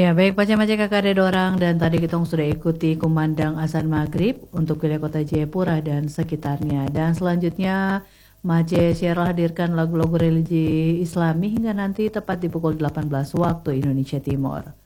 Ya, baik Pace-Pace kakak ada orang dan tadi kita sudah ikuti kumandang azan maghrib untuk wilayah kota Jayapura dan sekitarnya. Dan selanjutnya Mace Syarah hadirkan lagu-lagu religi Islami hingga nanti tepat di pukul 18 waktu Indonesia Timur.